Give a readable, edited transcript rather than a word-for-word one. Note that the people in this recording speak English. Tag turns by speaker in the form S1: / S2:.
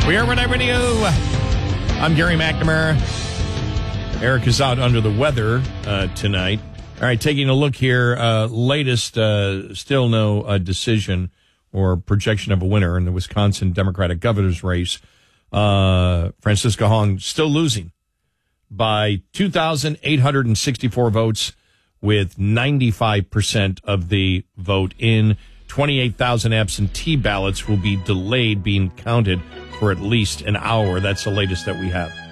S1: We are Renee Radio. I'm Gary McNamara. Eric is out under the weather tonight. All right, taking a look here. Latest, still no decision or projection of a winner in the Wisconsin Democratic governor's race. Francisca Hong still losing by 2,864 votes with 95% of the vote in. 28,000 absentee ballots will be delayed being counted for at least an hour. That's the latest that we have.